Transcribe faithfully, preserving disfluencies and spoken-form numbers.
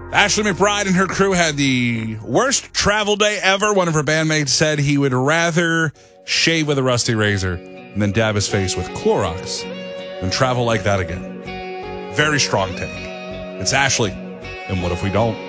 Ashley McBryde and her crew had the worst travel day ever. One of her bandmates said he would rather shave with a rusty razor and then dab his face with Clorox than travel like that again. Very strong take. It's Ashley, and what if we don't?